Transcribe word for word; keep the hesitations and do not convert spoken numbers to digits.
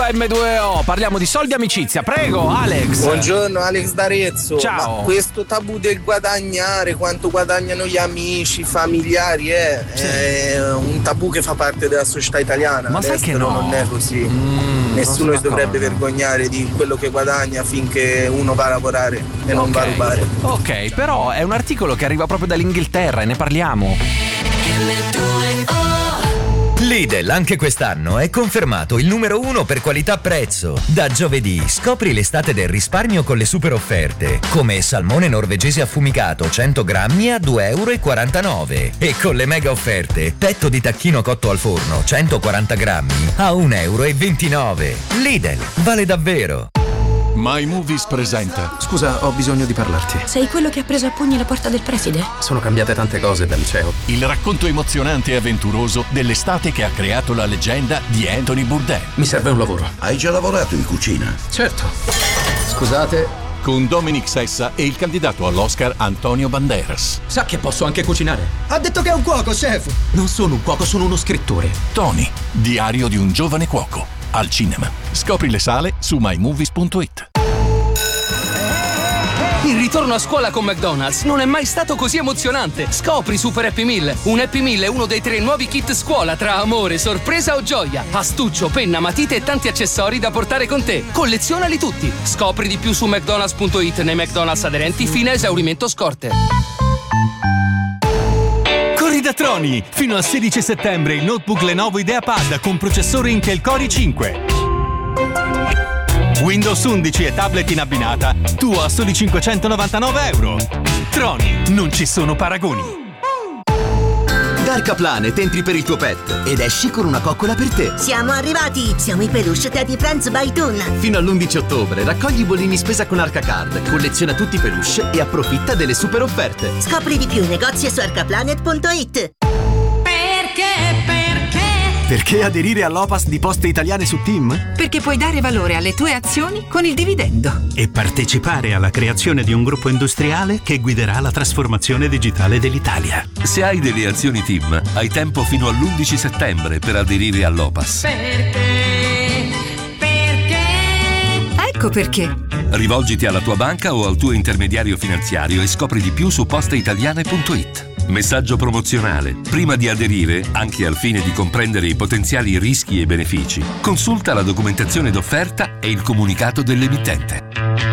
emme due o. Parliamo di soldi e amicizia. Prego, Alex. Buongiorno, Alex D'Arezzo. Ciao. Ma questo tabù del guadagnare, quanto guadagnano gli amici, i familiari, eh, Sì. è un tabù che fa parte della società italiana. Ma sai che All'estero no? non è così. Mm, Nessuno non si sono dovrebbe d'accordo. vergognare di quello che guadagna finché uno va a lavorare e non va a Ok. rubare. Ok, però è un articolo che arriva proprio dall'Inghilterra e ne parliamo. Lidl anche quest'anno è confermato il numero uno per qualità-prezzo. Da giovedì scopri l'estate del risparmio con le super offerte, come salmone norvegese affumicato cento grammi a due e quarantanove euro e con le mega offerte petto di tacchino cotto al forno centoquaranta grammi a un e ventinove euro. Lidl, vale davvero. My Movies presenta. Scusa, ho bisogno di parlarti. Sei quello che ha preso a pugni la porta del preside? Sono cambiate tante cose dal liceo. Il racconto emozionante e avventuroso dell'estate che ha creato la leggenda di Anthony Bourdain. Mi serve un lavoro. Hai già lavorato in cucina? Certo. Scusate. Con Dominic Sessa e il candidato all'Oscar Antonio Banderas. Sa che posso anche cucinare? Ha detto che è un cuoco, chef. Non sono un cuoco, sono uno scrittore. Tony, diario di un giovane cuoco. Al cinema. Scopri le sale su my movies punto it. Il ritorno a scuola con McDonald's non è mai stato così emozionante. Scopri Super Happy Meal. Un Happy Meal è uno dei tre nuovi kit scuola tra amore, sorpresa o gioia. Astuccio, penna, matite e tanti accessori da portare con te. Collezionali tutti. Scopri di più su mcdonalds punto it nei McDonald's aderenti fino a esaurimento scorte. Corri da Troni! Fino al sedici settembre il notebook Lenovo IdeaPad con processore Intel Core i cinque. Windows undici e tablet in abbinata, tu a soli cinquecentonovantanove euro. Troni, non ci sono paragoni. Darka Planet, entri per il tuo pet ed esci con una coccola per te. Siamo arrivati! Siamo i peluche Teddy Friends by Toon. Fino all'undici ottobre raccogli i bollini spesa con Arca Card, colleziona tutti i peluche e approfitta delle super offerte. Scopri di più in negozi su arcaplanet punto it. Perché? Perché? Perché aderire all'O P A S di Poste Italiane su Team? Perché puoi dare valore alle tue azioni con il dividendo. E partecipare alla creazione di un gruppo industriale che guiderà la trasformazione digitale dell'Italia. Se hai delle azioni Team, hai tempo fino all'undici settembre per aderire all'O P A S. Perché? Perché? Ecco perché. Rivolgiti alla tua banca o al tuo intermediario finanziario e scopri di più su posteitaliane punto it. Messaggio promozionale. Prima di aderire, anche al fine di comprendere i potenziali rischi e benefici, consulta la documentazione d'offerta e il comunicato dell'emittente.